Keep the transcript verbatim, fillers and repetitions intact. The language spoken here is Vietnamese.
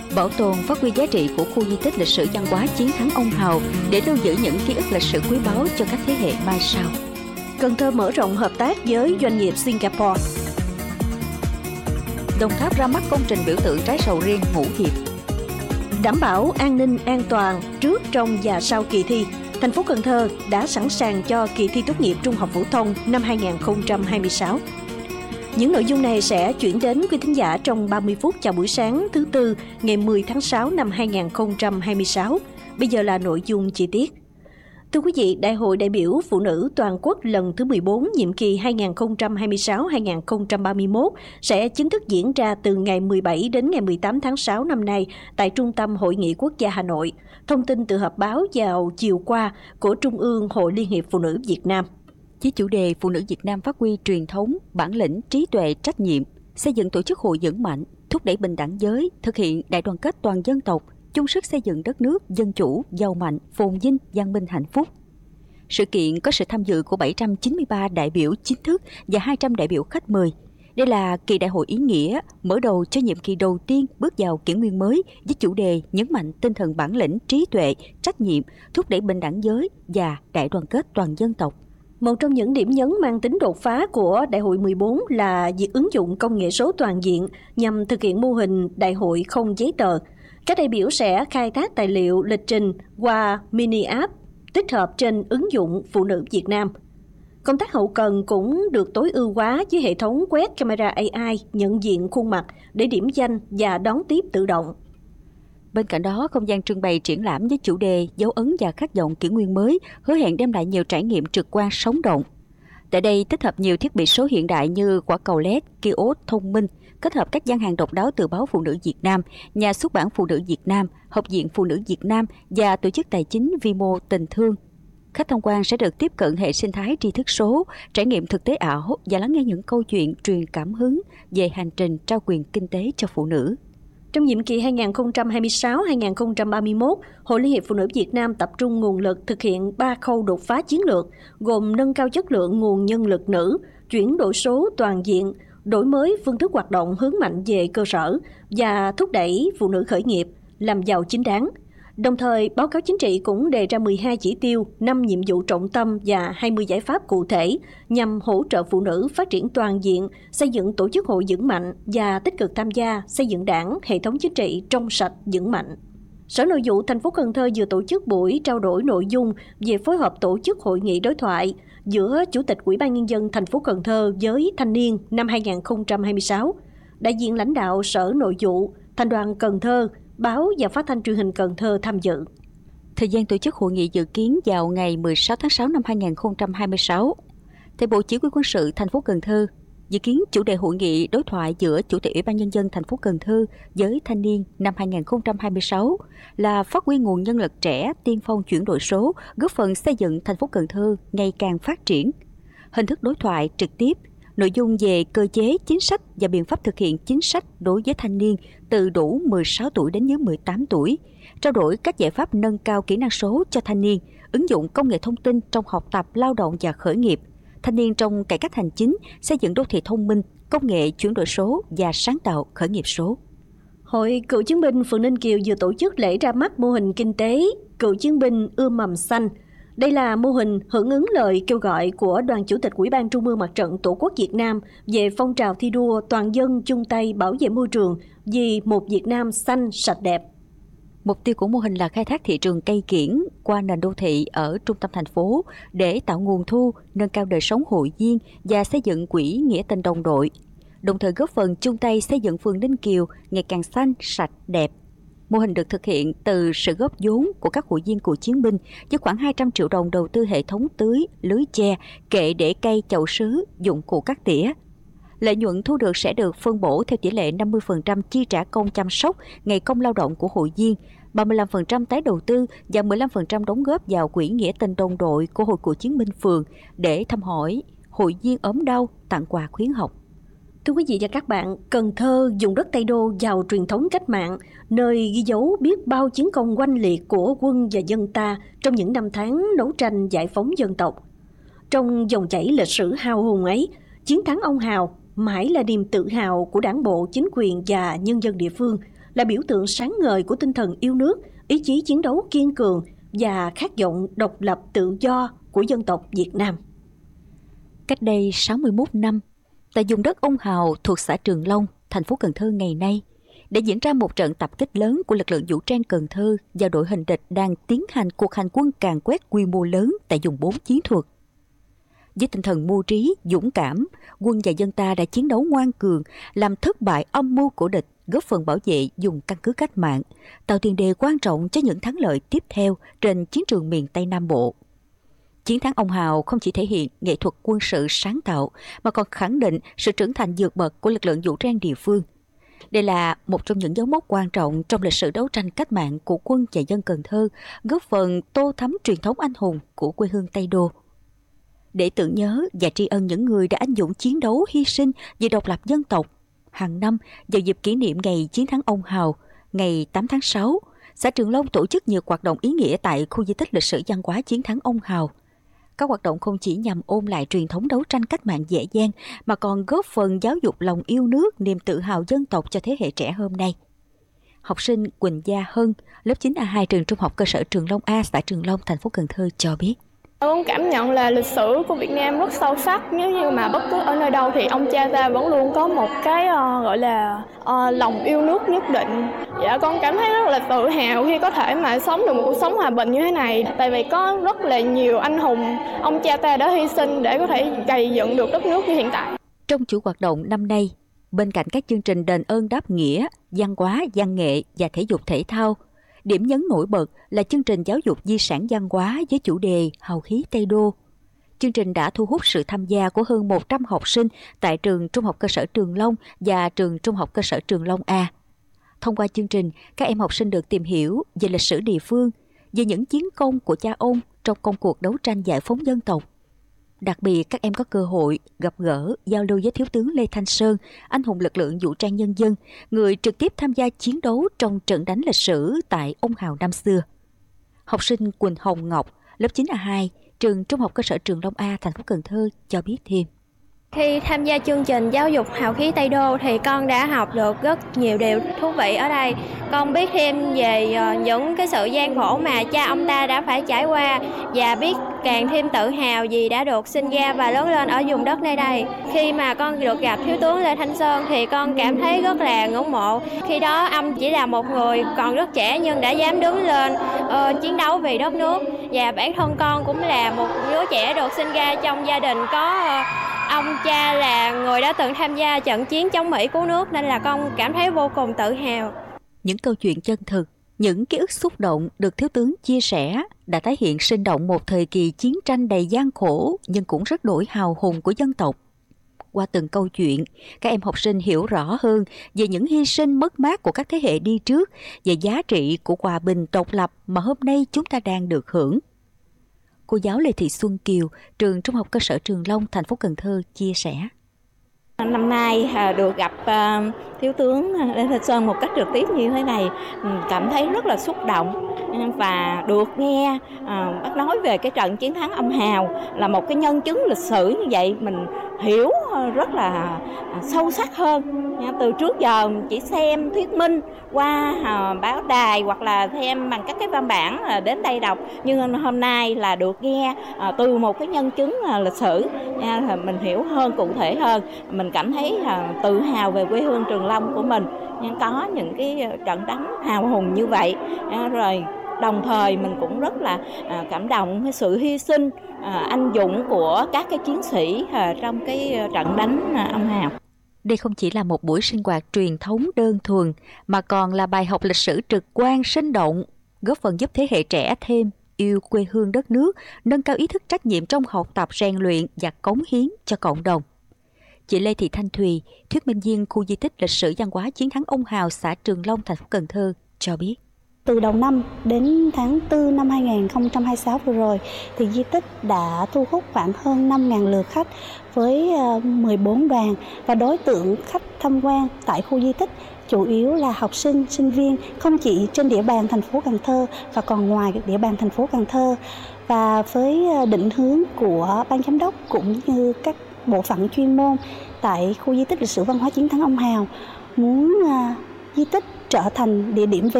bảo tồn phát huy giá trị của khu di tích lịch sử văn hóa chiến thắng Ông Hào để lưu giữ những ký ức lịch sử quý báu cho các thế hệ mai sau. Cần Thơ mở rộng hợp tác với doanh nghiệp Singapore. Đồng Tháp ra mắt công trình biểu tượng trái sầu riêng Ngũ Hiệp. Đảm bảo an ninh an toàn trước, trong và sau kỳ thi. Thành phố Cần Thơ đã sẵn sàng cho kỳ thi tốt nghiệp trung học phổ thông năm hai không hai sáu. Những nội dung này sẽ chuyển đến quý thính giả trong ba mươi phút chào buổi sáng thứ Tư ngày mười tháng sáu năm hai không hai sáu. Bây giờ là nội dung chi tiết. Thưa quý vị, Đại hội đại biểu Phụ nữ toàn quốc lần thứ mười bốn nhiệm kỳ hai nghìn không trăm hai mươi sáu đến hai nghìn không trăm ba mươi mốt sẽ chính thức diễn ra từ ngày mười bảy đến ngày mười tám tháng sáu năm nay tại Trung tâm Hội nghị Quốc gia Hà Nội. Thông tin từ họp báo vào chiều qua của Trung ương Hội Liên hiệp Phụ nữ Việt Nam. Với chủ đề Phụ nữ Việt Nam phát huy truyền thống, bản lĩnh, trí tuệ, trách nhiệm, xây dựng tổ chức hội vững mạnh, thúc đẩy bình đẳng giới, thực hiện đại đoàn kết toàn dân tộc, chung sức xây dựng đất nước dân chủ, giàu mạnh, phồn vinh, văn minh, hạnh phúc. Sự kiện có sự tham dự của bảy trăm chín mươi ba đại biểu chính thức và hai trăm đại biểu khách mời. Đây là kỳ đại hội ý nghĩa, mở đầu cho nhiệm kỳ đầu tiên bước vào kỷ nguyên mới với chủ đề nhấn mạnh tinh thần bản lĩnh, trí tuệ, trách nhiệm, thúc đẩy bình đẳng giới và đại đoàn kết toàn dân tộc. Một trong những điểm nhấn mang tính đột phá của Đại hội mười bốn là việc ứng dụng công nghệ số toàn diện nhằm thực hiện mô hình đại hội không giấy tờ. Các đại biểu sẽ khai thác tài liệu lịch trình qua mini app tích hợp trên ứng dụng Phụ nữ Việt Nam. Công tác hậu cần cũng được tối ưu hóa với hệ thống quét camera a i nhận diện khuôn mặt để điểm danh và đón tiếp tự động. Bên cạnh đó, không gian trưng bày triển lãm với chủ đề dấu ấn và khát vọng kỷ nguyên mới hứa hẹn đem lại nhiều trải nghiệm trực quan sống động. Tại đây tích hợp nhiều thiết bị số hiện đại như quả cầu led, kiosk thông minh, kết hợp các gian hàng độc đáo từ báo Phụ nữ Việt Nam, nhà xuất bản Phụ nữ Việt Nam, Học viện Phụ nữ Việt Nam và tổ chức tài chính vi mô Tình Thương. Khách tham quan sẽ được tiếp cận hệ sinh thái tri thức số, trải nghiệm thực tế ảo và lắng nghe những câu chuyện truyền cảm hứng về hành trình trao quyền kinh tế cho phụ nữ. Trong nhiệm kỳ hai nghìn không trăm hai mươi sáu đến hai nghìn không trăm ba mươi mốt, Hội Liên hiệp Phụ nữ Việt Nam tập trung nguồn lực thực hiện ba khâu đột phá chiến lược, gồm nâng cao chất lượng nguồn nhân lực nữ, chuyển đổi số toàn diện, đổi mới phương thức hoạt động hướng mạnh về cơ sở và thúc đẩy phụ nữ khởi nghiệp, làm giàu chính đáng. Đồng thời, báo cáo chính trị cũng đề ra mười hai chỉ tiêu, năm nhiệm vụ trọng tâm và hai mươi giải pháp cụ thể nhằm hỗ trợ phụ nữ phát triển toàn diện, xây dựng tổ chức hội vững mạnh và tích cực tham gia xây dựng đảng, hệ thống chính trị trong sạch, vững mạnh. Sở Nội vụ thành phố Cần Thơ vừa tổ chức buổi trao đổi nội dung về phối hợp tổ chức hội nghị đối thoại giữa Chủ tịch Ủy ban Nhân dân thành phố Cần Thơ với thanh niên năm hai nghìn không trăm hai mươi sáu. Đại diện lãnh đạo Sở Nội vụ, Thành đoàn Cần Thơ, báo và phát thanh truyền hình Cần Thơ tham dự. Thời gian tổ chức hội nghị dự kiến vào ngày mười sáu tháng sáu năm hai nghìn không trăm hai mươi sáu. Theo Bộ Chỉ huy Quân sự thành phố Cần Thơ, dự kiến chủ đề hội nghị đối thoại giữa Chủ tịch Ủy ban Nhân dân thành phố Cần Thơ với thanh niên năm hai nghìn không trăm hai mươi sáu là phát huy nguồn nhân lực trẻ tiên phong chuyển đổi số, góp phần xây dựng thành phố Cần Thơ ngày càng phát triển. Hình thức đối thoại trực tiếp, nội dung về cơ chế, chính sách và biện pháp thực hiện chính sách đối với thanh niên từ đủ mười sáu tuổi đến dưới mười tám tuổi, trao đổi các giải pháp nâng cao kỹ năng số cho thanh niên, ứng dụng công nghệ thông tin trong học tập, lao động và khởi nghiệp, thanh niên trong cải cách hành chính, xây dựng đô thị thông minh, công nghệ chuyển đổi số và sáng tạo khởi nghiệp số. Hội Cựu chiến binh phường Ninh Kiều vừa tổ chức lễ ra mắt mô hình kinh tế Cựu chiến binh ươm mầm xanh. Đây là mô hình hưởng ứng lời kêu gọi của Đoàn Chủ tịch Ủy ban Trung ương Mặt trận Tổ quốc Việt Nam về phong trào thi đua toàn dân chung tay bảo vệ môi trường vì một Việt Nam xanh, sạch đẹp. Mục tiêu của mô hình là khai thác thị trường cây kiểng qua nền đô thị ở trung tâm thành phố để tạo nguồn thu, nâng cao đời sống hội viên và xây dựng quỹ nghĩa tình đồng đội, đồng thời góp phần chung tay xây dựng phường Ninh Kiều ngày càng xanh, sạch, đẹp. Mô hình được thực hiện từ sự góp vốn của các hội viên cựu chiến binh với khoảng hai trăm triệu đồng đầu tư hệ thống tưới, lưới tre, kệ để cây, chậu sứ, dụng cụ cắt tỉa. Lợi nhuận thu được sẽ được phân bổ theo tỷ lệ năm mươi phần trăm chi trả công chăm sóc, ngày công lao động của hội viên, ba mươi lăm phần trăm tái đầu tư và mười lăm phần trăm đóng góp vào quỹ nghĩa tình đồng đội của Hội Cựu chiến binh phường để thăm hỏi hội viên ốm đau, tặng quà khuyến học. Thưa quý vị và các bạn, Cần Thơ dùng đất Tây Đô giàu truyền thống cách mạng, nơi ghi dấu biết bao chiến công oanh liệt của quân và dân ta trong những năm tháng đấu tranh giải phóng dân tộc. Trong dòng chảy lịch sử hào hùng ấy, chiến thắng Ông Hào mãi là niềm tự hào của đảng bộ, chính quyền và nhân dân địa phương, là biểu tượng sáng ngời của tinh thần yêu nước, ý chí chiến đấu kiên cường và khát vọng độc lập tự do của dân tộc Việt Nam. Cách đây sáu mươi mốt năm, tại vùng đất Ông Hào thuộc xã Trường Long, thành phố Cần Thơ ngày nay, đã diễn ra một trận tập kích lớn của lực lượng vũ trang Cần Thơ và đội hình địch đang tiến hành cuộc hành quân càn quét quy mô lớn tại vùng bốn chiến thuật. Với tinh thần mưu trí, dũng cảm, quân và dân ta đã chiến đấu ngoan cường, làm thất bại âm mưu của địch, góp phần bảo vệ vùng căn cứ cách mạng, tạo tiền đề quan trọng cho những thắng lợi tiếp theo trên chiến trường miền Tây Nam Bộ. Chiến thắng Ông Hào không chỉ thể hiện nghệ thuật quân sự sáng tạo, mà còn khẳng định sự trưởng thành vượt bậc của lực lượng vũ trang địa phương. Đây là một trong những dấu mốc quan trọng trong lịch sử đấu tranh cách mạng của quân và dân Cần Thơ, góp phần tô thắm truyền thống anh hùng của quê hương Tây Đô. Để tưởng nhớ và tri ân những người đã anh dũng chiến đấu hy sinh vì độc lập dân tộc, hàng năm vào dịp kỷ niệm ngày chiến thắng Ông Hào, ngày tám tháng sáu, xã Trường Long tổ chức nhiều hoạt động ý nghĩa tại khu di tích lịch sử văn hóa chiến thắng Ông Hào. Các hoạt động không chỉ nhằm ôn lại truyền thống đấu tranh cách mạng dễ dàng, mà còn góp phần giáo dục lòng yêu nước, niềm tự hào dân tộc cho thế hệ trẻ hôm nay. Học sinh Quỳnh Gia Hân, lớp chín A hai trường Trung học cơ sở Trường Long A, xã Trường Long, thành phố Cần Thơ cho biết. Tôi cũng cảm nhận là lịch sử của Việt Nam rất sâu sắc, nếu như mà bất cứ ở nơi đâu thì ông cha ta vẫn luôn có một cái uh, gọi là uh, lòng yêu nước nhất định. Dạ, con cảm thấy rất là tự hào khi có thể mà sống được một cuộc sống hòa bình như thế này, tại vì có rất là nhiều anh hùng ông cha ta đã hy sinh để có thể gây dựng được đất nước như hiện tại. Trong chuỗi hoạt động năm nay, bên cạnh các chương trình đền ơn đáp nghĩa, văn hóa, văn nghệ và thể dục thể thao, điểm nhấn nổi bật là chương trình giáo dục di sản văn hóa với chủ đề Hào khí Tây Đô. Chương trình đã thu hút sự tham gia của hơn một trăm học sinh tại trường Trung học cơ sở Trường Long và trường Trung học cơ sở Trường Long A. Thông qua chương trình, các em học sinh được tìm hiểu về lịch sử địa phương, về những chiến công của cha ông trong công cuộc đấu tranh giải phóng dân tộc. Đặc biệt, các em có cơ hội gặp gỡ, giao lưu với Thiếu tướng Lê Thanh Sơn, anh hùng lực lượng vũ trang nhân dân, người trực tiếp tham gia chiến đấu trong trận đánh lịch sử tại Ông Hào năm xưa. Học sinh Quỳnh Hồng Ngọc, lớp chín A hai, trường Trung học cơ sở Trường Long A, thành phố Cần Thơ cho biết thêm. Khi tham gia chương trình giáo dục Hào khí Tây Đô thì con đã học được rất nhiều điều thú vị ở đây. Con biết thêm về những cái sự gian khổ mà cha ông ta đã phải trải qua và biết càng thêm tự hào vì đã được sinh ra và lớn lên ở vùng đất nơi đây. Khi mà con được gặp Thiếu tướng Lê Thanh Sơn thì con cảm thấy rất là ngưỡng mộ. Khi đó ông chỉ là một người còn rất trẻ nhưng đã dám đứng lên uh, chiến đấu vì đất nước. Và bản thân con cũng là một đứa trẻ được sinh ra trong gia đình có uh, ông cha là người đã từng tham gia trận chiến chống Mỹ cứu nước, nên là con cảm thấy vô cùng tự hào. Những câu chuyện chân thực, những ký ức xúc động được Thiếu tướng chia sẻ đã tái hiện sinh động một thời kỳ chiến tranh đầy gian khổ nhưng cũng rất đổi hào hùng của dân tộc. Qua từng câu chuyện, các em học sinh hiểu rõ hơn về những hy sinh mất mát của các thế hệ đi trước, về giá trị của hòa bình độc lập mà hôm nay chúng ta đang được hưởng. Cô giáo Lê Thị Xuân Kiều, trường Trung học cơ sở Trường Long, thành phố Cần Thơ chia sẻ. Năm nay được gặp Thiếu tướng Lê Thanh Sơn một cách trực tiếp như thế này, cảm thấy rất là xúc động và được nghe bác nói về cái trận chiến thắng Ông Hào là một cái nhân chứng lịch sử như vậy, mình hiểu rất là sâu sắc hơn. Từ trước giờ chỉ xem thuyết minh qua báo đài hoặc là xem bằng các cái văn bản đến đây đọc, nhưng hôm nay là được nghe từ một cái nhân chứng lịch sử, mình hiểu hơn, cụ thể hơn, mình cảm thấy tự hào về quê hương Trường Long của mình, có những cái trận đánh hào hùng như vậy. Rồi đồng thời mình cũng rất là cảm động với sự hy sinh anh dũng của các cái chiến sĩ trong cái trận đánh Ông Hào. Đây không chỉ là một buổi sinh hoạt truyền thống đơn thuần, mà còn là bài học lịch sử trực quan, sinh động, góp phần giúp thế hệ trẻ thêm yêu quê hương đất nước, nâng cao ý thức trách nhiệm trong học tập, rèn luyện và cống hiến cho cộng đồng. Chị Lê Thị Thanh Thùy, thuyết minh viên khu di tích lịch sử văn hóa chiến thắng Ông Hào, xã Trường Long, thành phố Cần Thơ cho biết. Từ đầu năm đến tháng tư năm hai nghìn không trăm hai mươi sáu vừa rồi, thì di tích đã thu hút khoảng hơn năm nghìn lượt khách với mười bốn đoàn, và đối tượng khách tham quan tại khu di tích chủ yếu là học sinh, sinh viên, không chỉ trên địa bàn thành phố Cần Thơ và còn ngoài địa bàn thành phố Cần Thơ. Và với định hướng của ban giám đốc cũng như các bộ phận chuyên môn tại khu di tích lịch sử văn hóa chiến thắng Ông Hào, muốn uh, di tích trở thành địa điểm